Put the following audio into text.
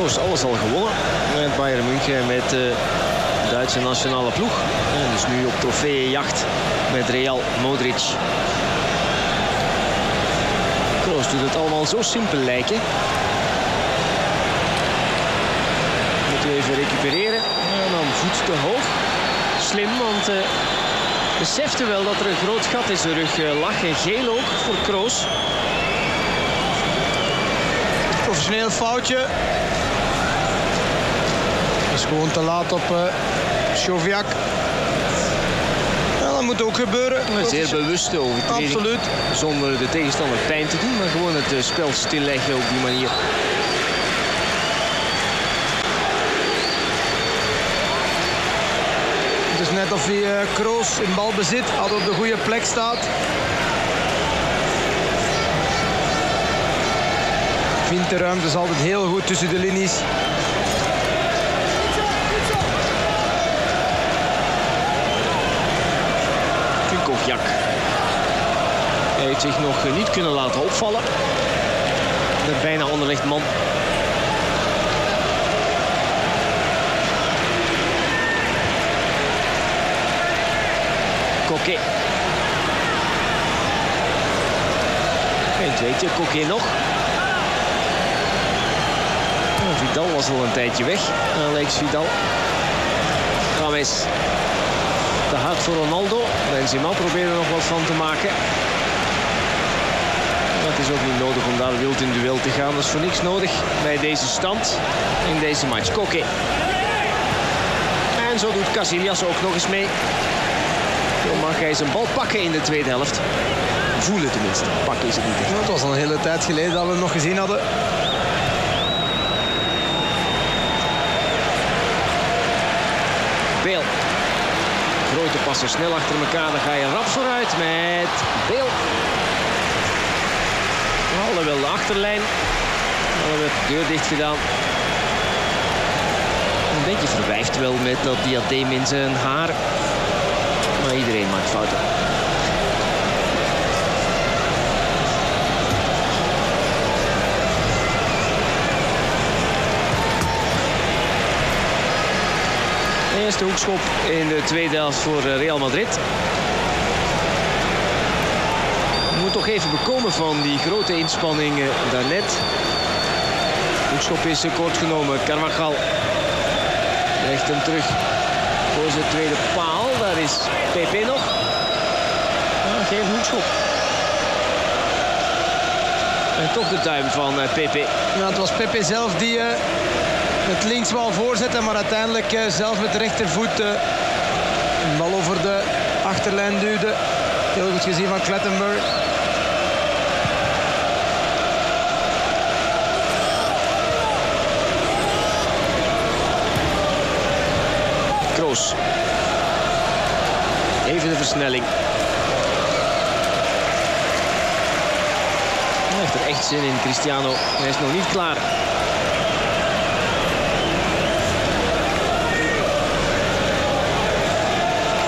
Kroos alles al gewonnen met Bayern München, met de Duitse nationale ploeg. En dus nu op trofeeënjacht met Real Modric. Kroos doet het allemaal zo simpel lijken. Moet u even recupereren. En dan voet te hoog. Slim, want besefte wel dat er een groot gat in zijn rug lag. En geel ook voor Kroos. Professioneel foutje. Is gewoon te laat op Joviak. Ja, dat moet ook gebeuren. Een zeer bewuste overtreding. Absoluut. Zonder de tegenstander pijn te doen, maar gewoon het spel stilleggen op die manier. Het is net of hij Kroos in balbezit had, op de goede plek staat. Vindt de ruimte is altijd heel goed tussen de linies. Kukoviak. Hij heeft zich nog niet kunnen laten opvallen. De bijna onderlegd man. Coquet. Een tweetje, Coquet nog. Vidal was al een tijdje weg. Alex Vidal. James. Te hard voor Ronaldo. Benzema probeerde er nog wat van te maken. Maar het is ook niet nodig om daar wild in duel te gaan. Dat is voor niks nodig bij deze stand in deze match. Coquet. En zo doet Casillas ook nog eens mee. Dan mag hij zijn bal pakken in de tweede helft. Voelen tenminste. Pakken is het niet echt. Het was al een hele tijd geleden dat we hem nog gezien hadden. Bale. Grote passen snel achter elkaar. Dan ga je rap vooruit met Bale. Alhoewel de achterlijn. Dan werd de deur dicht gedaan. Een beetje verwijft wel met dat diadeem in zijn haar. Maar iedereen maakt fouten. Eerste hoekschop in de tweede helft voor Real Madrid. Moet toch even bekomen van die grote inspanning daarnet. Hoekschop is kort genomen. Carvajal legt hem terug voor zijn tweede paal. Daar is Pepe nog. Geen hoekschop. En toch de duim van Pepe. Ja, het was Pepe zelf die het links wou voorzetten, maar uiteindelijk zelf met de rechtervoet een bal over de achterlijn duwde. Heel goed gezien van Clattenburg. Kroos. Even de versnelling. Hij heeft er echt zin in, Cristiano. Hij is nog niet klaar.